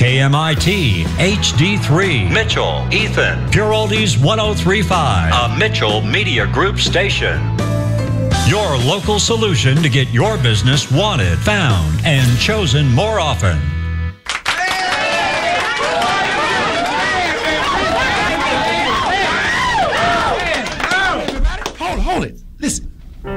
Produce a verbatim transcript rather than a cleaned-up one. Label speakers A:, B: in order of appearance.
A: K M I T H D three, Mitchell, Ethan, Pure Oldies one oh three point five, a Mitchell Media Group station. Your local solution to get your business wanted, found, and chosen more often.